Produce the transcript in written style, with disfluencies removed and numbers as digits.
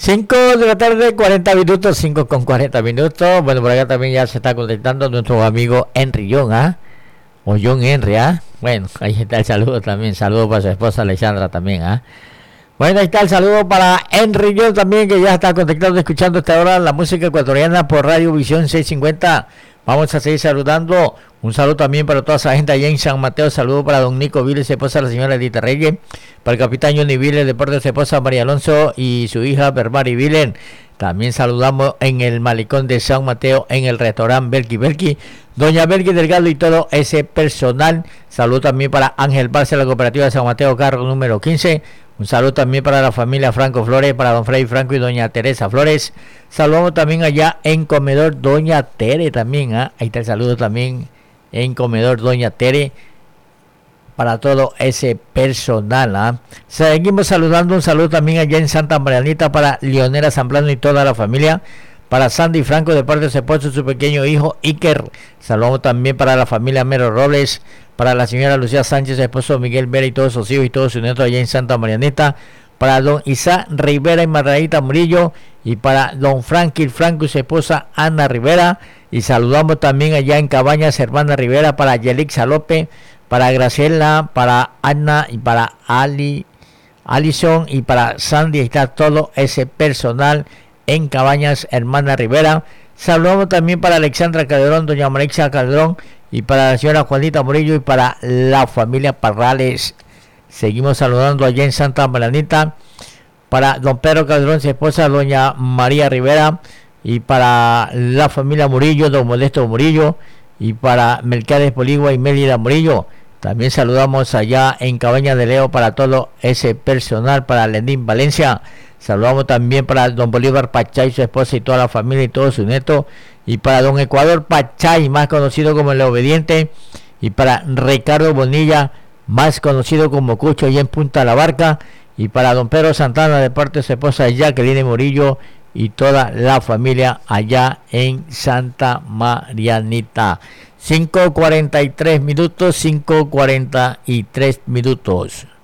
5 de la tarde, 40 minutos, 5 con 40 minutos. Bueno, por acá también ya se está conectando nuestro amigo Henry John, ¿ah? O John Henry, ¿ah? Bueno, ahí está el saludo también. Saludo para su esposa Alexandra también, ¿ah? Bueno, ahí está el saludo para Henry John también, que ya está conectado, escuchando esta hora la música ecuatoriana por Radio Visión 650. Vamos a seguir saludando. Un saludo también para toda esa gente allá en San Mateo. Saludo para don Nico Viles, esposa de la señora Edith Reyes. Para el capitán Johnny Viles, deporte, su esposa María Alonso y su hija Berbari Viles. También saludamos en el malecón de San Mateo, en el restaurante Belki. Doña Belki Delgado y todo ese personal. Saludo también para Ángel Barce, la cooperativa de San Mateo, cargo número 15. Un saludo también para la familia Franco Flores, para don Freddy Franco y doña Teresa Flores. Saludamos también allá en Comedor Doña Tere también, ¿ah? Ahí está el saludo también en Comedor Doña Tere para todo ese personal, ¿ah? Seguimos saludando. Un saludo también allá en Santa Marianita para Leonela Zambrano y toda la familia. Para Sandy Franco de parte de su esposo y su pequeño hijo Iker. Saludamos también para la familia Mero Robles, para la señora Lucía Sánchez, su esposo Miguel Vera y todos sus hijos y todos sus nietos allá en Santa Marianita. Para don Isaac Rivera y Margarita Murillo, y para don Franklin Franco y su esposa Ana Rivera. Y saludamos también allá en Cabañas, hermana Rivera, para Yelixa López, para Graciela, para Ana y para Alison y para Sandy. Ahí está todo ese personal en Cabañas, hermana Rivera. Saludamos también para Alexandra Calderón, doña Marixa Calderón, y para la señora Juanita Murillo y para la familia Parrales. Seguimos saludando allá en Santa Marianita para don Pedro Calderón, su esposa doña María Rivera, y para la familia Murillo, don Modesto Murillo, y para Melquiades Poligua y Mélida Murillo. También saludamos allá en Cabaña de Leo para todo ese personal, para Lenín Valencia. Saludamos también para don Bolívar Pachay, su esposa y toda la familia y todos sus nietos. Y para don Ecuador Pachay, más conocido como el Obediente. Y para Ricardo Bonilla, más conocido como Cucho, y en Punta La Barca. Y para don Pedro Santana, de parte de su esposa Jacqueline Murillo y toda la familia allá en Santa Marianita. 5:43 minutos, 5:43 minutos.